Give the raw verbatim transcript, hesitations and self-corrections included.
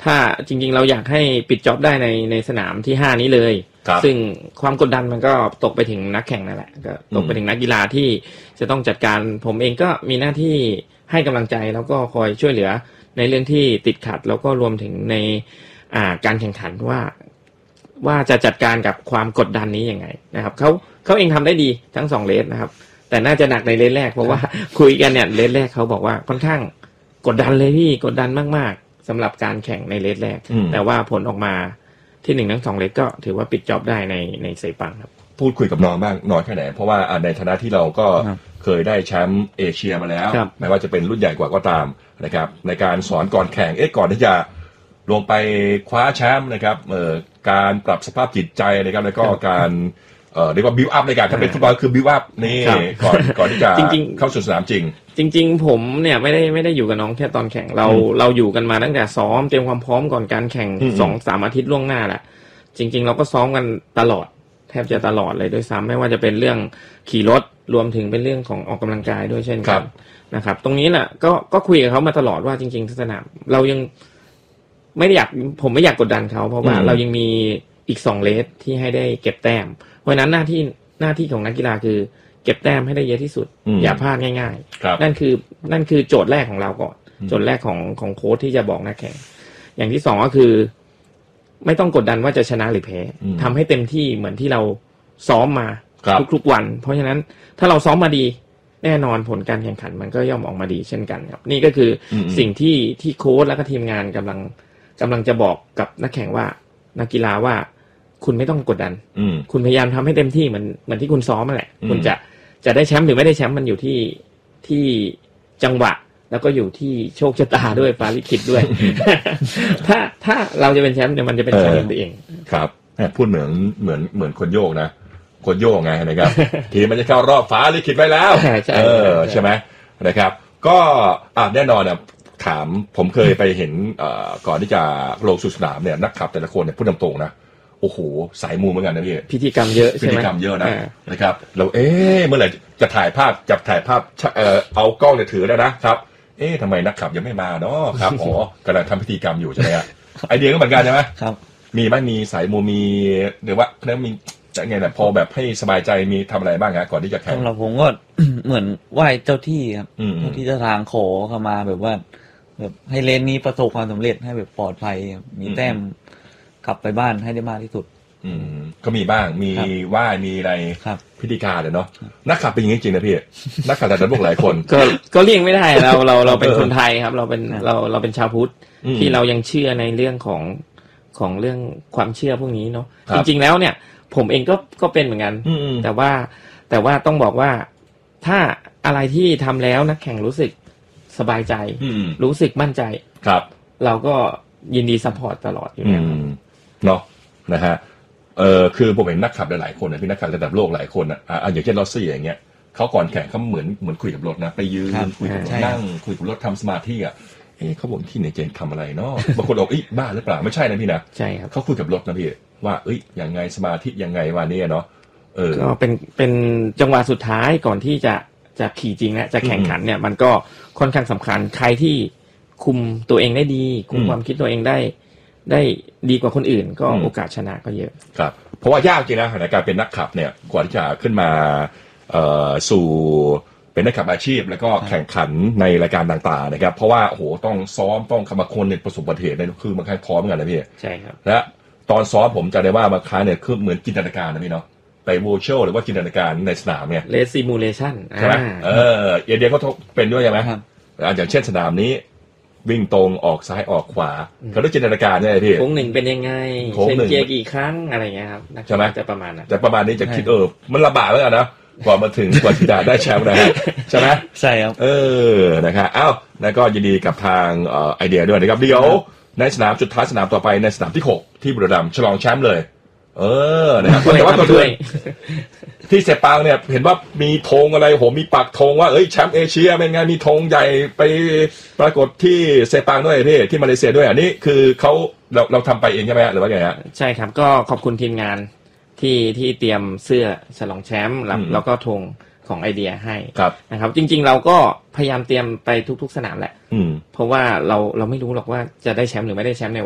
ถ้าจริงๆเราอยากให้ปิดจ็อบได้ในในสนามที่ห้านี้เลยซึ่งความกดดันมันก็ตกไปถึงนักแข่งนั่นแหละก็ตกไปถึงนักกีฬาที่จะต้องจัดการผมเองก็มีหน้าที่ให้กำลังใจแล้วก็คอยช่วยเหลือในเรื่องที่ติดขัดแล้วก็รวมถึงในอ่าการแข่งขันว่าว่าจะจัดการกับความกดดันนี้ยังไงนะครับเขาเขาเองทำได้ดีทั้งสองเลสนะครับแต่น่าจะหนักในเลสแรกเพราะว่าคุยกันเนี่ยเลสแรกเขาบอกว่าค่อนข้างกดดันเลยพี่กดดันมากๆสำหรับการแข่งในเลสแรกแต่ว่าผลออกมาที่หนึ่งทั้งสองเลสก็ถือว่าปิดจ็อบได้ในในเซปังครับพูดคุยกับน้องบ้างน้อยแค่ไหนเพราะว่าในฐานะที่เราก็เคยได้แชมป์เอเชียมาแล้วไม่ว่าจะเป็นรุ่นใหญ่กว่าก็ตามนะครับในการสอนก่อนแข่งเอ๊ะก่อนที่จะลงไปคว้าแชมป์นะครับเอ่อการปรับสภาพจิตใจนะครับแล้วก็การเอ่อเรียกว่าบิวอัพในการถ้าเป็นฟุตบอลคือบิวอัพนี่ก่อนก่อนที่จะเข้าสู่สนามจริงจริงๆผมเนี่ยไม่ได้ไม่ได้อยู่กับน้องแค่ตอนแข่งเราเราอยู่กันมาตั้งแต่ซ้อมเตรียมความพร้อมก่อนการแข่ง สองถึงสาม อาทิตย์ล่วงหน้าแหละจริงๆเราก็ซ้อมกันตลอดแทบจะตลอดเลยด้วยซ้ำไม่ว่าจะเป็นเรื่องขี่รถรวมถึงเป็นเรื่องของออกกำลังกายด้วยเช่นกันนะครับตรงนี้แหละก็ก็คุยกับเขามาตลอดว่าจริงๆสนามเรายังไม่ได้อยากผมไม่อยากกดดันเขาเพราะว่าเรายังมีอีกสองเลสที่ให้ได้เก็บแต้มเพราะฉะนั้นหน้าที่หน้าที่ของนักกีฬาคือเก็บแต้มให้ได้เยอะที่สุดอย่าพลาดง่ายๆนั่นคือนั่นคือโจทย์แรกของเราก่อนโจทย์แรกของของโค้ชที่จะบอกนักแข่งอย่างที่สองก็คือไม่ต้องกดดันว่าจะชนะหรือแพ้ทำให้เต็มที่เหมือนที่เราซ้อมมาทุกๆวันเพราะฉะนั้นถ้าเราซ้อมมาดีแน่นอนผลการแข่งขันมันก็ย่อมออกมาดีเช่นกันครับนี่ก็คือสิ่งที่ที่โค้ชและก็ทีมงานกำลังกำลังจะบอกกับนักแข่งว่านักกีฬาว่าคุณไม่ต้องกดดันคุณพยายามทำให้เต็มที่เหมือนเหมือนที่คุณซ้อมนั่นแหละคุณจะจะได้แชมป์หรือไม่ได้แชมป์มันอยู่ที่ที่จังหวะแล้วก็อยู่ที่โชคชะตาด้วยฟ้าลิขิตด้วย ถ้าถ้าเราจะเป็นแชมป์เนี่ยมันจะเป็นแชมป์ตัวเองครับพูดเหมือนเหมือนเหมือนคนโยกนะคนโยกไงนะครับ ทีมันจะเข้ารอบฟ้าลิขิตไว้แล้วเออใช่ไหมนะครับก็อ่ะแน่นอนนะถามผมเคยไปเห็นก่อนที่จะลงสู่สนามเนี่ยนักขับแต่ละคนเนี่ยพูดตรงๆนะโอ้โหสายมูเหมือนกันนะพี่พิธีกรรมเยอะใช่ไหมพิธีกรรมเยอะนะนะครับเราเอ๊ะเมื่อไหร่จะถ่ายภาพจับถ่ายภาพเอ่อเอากล้องเนี่ยถือแล้วนะครับเอ๊ะทำไมนักขับยังไม่มาเนาะครับอ๋อกำลังทำพิธีกรรมอยู่ใช่ไหมฮะไอเดียก็เหมือนกันใช่ไหมครับมีไหมมีสายมูมีหรือว่าเรื่องมีจะไงนะพอแบบให้สบายใจมีทำอะไรบ้างฮะก่อนที่จะแข่งสำหรับผมก็เหมือนไหว้เจ้าที่ครับเจ้าที่เจ้าทางขอเข้ามาแบบว่าแบบให้เลนนี้ประสบความสำเร็จให้แบบปลอดภัยมีแต้มกลับไปบ้านให้ได้มากที่สุดอืมก็มีบ้างมีไหว้มีอะไรพิธีการเนาะนักขับเป็นอย่างนี้จริงนะพี่นักขับแต่ละพวกหลายคนก็ก็เลี่ยงไม่ได้เราเราเราเป็นคนไทยครับเราเป็นเราเราเป็นชาวพุทธที่เรายังเชื่อในเรื่องของของเรื่องความเชื่อพวกนี้เนาะจริงๆแล้วเนี่ยผมเองก็ก็เป็นเหมือนกันแต่ว่าแต่ว่าต้องบอกว่าถ้าอะไรที่ทำแล้วนักแข่งรู้สึกสบายใจรู้สึกมั่นใจครับเราก็ยินดีซัพพอร์ตตลอดอยู่แล้วเนาะนะฮะเออคือผมเห็นนักขับหลายๆคนนะพี่นักขับระดับโลกหลายคนอ่ะอ่าอย่างเช่นลอสซี่อย่างเงี้ยเขาก่อนแข่งเขาเหมือนเหมือนคุยกับรถนะไปยืนคุยกับรถนั่งคุยกับรถทำสมาธิอ่ะเอ๊ะเขาบอกที่ไหนเจนทำอะไรเนาะบางคนบอกเอ้ยบ้าหรือเปล่าไม่ใช่นะพี่นะใช่ครับเขาคุยกับรถนะพี่ว่าเอ้ยยังไงสมาธิยังไงวันนี้เนาะเออก็เป็นเป็นจังหวะสุดท้ายก่อนที่จะจะขี่จริงและจะแข่งขันเนี่ยมันก็ค่อนข้างสำคัญใครที่คุมตัวเองได้ดีคุมความคิดตัวเองได้ได้ดีกว่าคนอื่นก็โอกาสชนะก็เยอะครับเพราะว่ายากจริงนะในการเป็นนักขับเนี่ยกว่าที่จะขึ้นมาเอ่อสู่เป็นนักขับอาชีพแล้วก็แข่งขันในรายการต่างๆนะครับเพราะว่าโอ้โหต้องซ้อมต้องคำบางคนเนี่ยประสบอุบัติเหตุเนี่ยคือบางครั้งพร้อมกันนะพี่ใช่ครับและตอนซ้อมผมจะได้ว่าบางครั้งเนี่ยคือเหมือนจินตนาการนะพี่เนาะไป virtual หรือว่าจินตนาการในสนามเนี่ย race simulation ใช่ไหมเออเอเดียก็เป็นด้วยใช่ไหมอย่างเช่นสนามนี้วิ่งตรงออกซ้ายออกขวาเขาได้จินตนาการใช่ไหมพี่โค้งหนึ่งเป็นยังไงเชนเกียร์กี่ครั้งอะไรเงี้ยครับใช่ไหมจะประมาณนั้นจะประมาณนี้จะคิดเออมันลำบากเหมือนกันนะกว่ามาถึงกว่าที่จะได้แชมป์นะใช่ไหมใช่ครับเออนะครับอ้าวแล้วก็ยินดีกับทางไอเดียด้วยนะครับเดี๋ยวในสนามสุดท้ายสนามต่อไปในสนามที่หกที่บุรีรัมย์ฉลองแชมป์เลยเออนะครับแต่ว่าตัวด้วยที่เซปังเนี่ยเห็นว่ามีธงอะไรโหมีปักธงว่าเอ้ยแชมป์เอเชียเป็นไงมีธงใหญ่ไปปรากฏที่เซปังด้วยพี่ที่มาเลเซียด้วยอันนี้คือเขาเราเราทำไปเองใช่ไหมหรือว่าไงฮะใช่ครับก็ขอบคุณทีมงานที่ที่เตรียมเสื้อฉลองแชมป์แล้วก็ธงของไอเดียให้นะครับจริงๆเราก็พยายามเตรียมไปทุกๆสนามแหละเพราะว่าเราเราไม่รู้หรอกว่าจะได้แชมป์หรือไม่ได้แชมป์ใน